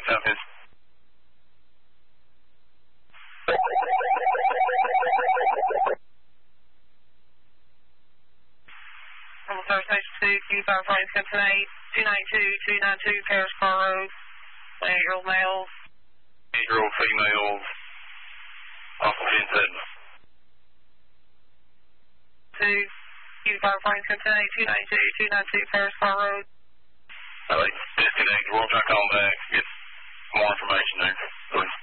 Southeast. Thursday 2, Q5 Flight Captain 8, 292, Paris Car Road, 8-year-old males. 8-year-old females, possible 10-7. 2, Q5 Flight Captain 8, 292, Paris Car Road. Disconnect, we'll try calling back, get more information there, please.